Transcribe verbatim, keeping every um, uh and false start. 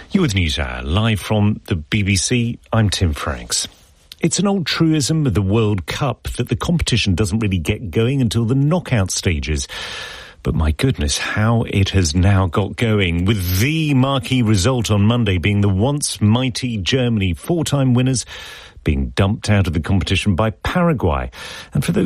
You're with News Hour, live from the B B C. I'm Tim Franks. It's an old truism of the World Cup that the competition doesn't really get going until the knockout stages. But my goodness, how it has now got going, with the marquee result on Monday being the once mighty Germany, four-time winners, being dumped out of the competition by Paraguay. And for those